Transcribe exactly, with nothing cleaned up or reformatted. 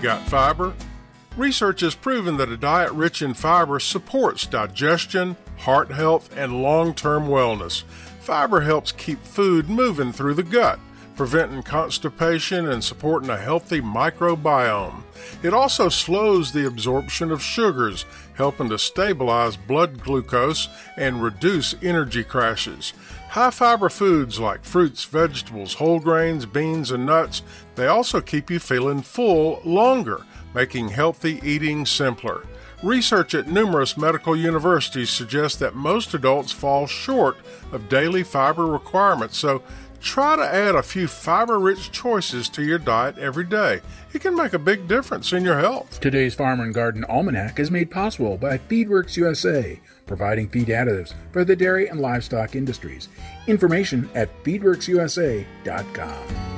got fiber. Research has proven that a diet rich in fiber supports digestion, heart health, and long-term wellness. Fiber helps keep food moving through the gut, preventing constipation and supporting a healthy microbiome. It also slows the absorption of sugars, helping to stabilize blood glucose and reduce energy crashes. High-fiber foods like fruits, vegetables, whole grains, beans, and nuts, they also keep you feeling full longer, making healthy eating simpler. Research at numerous medical universities suggests that most adults fall short of daily fiber requirements, so try to add a few fiber-rich choices to your diet every day. It can make a big difference in your health. Today's Farm and Garden Almanac is made possible by FeedWorks U S A, providing feed additives for the dairy and livestock industries. Information at feedworks u s a dot com.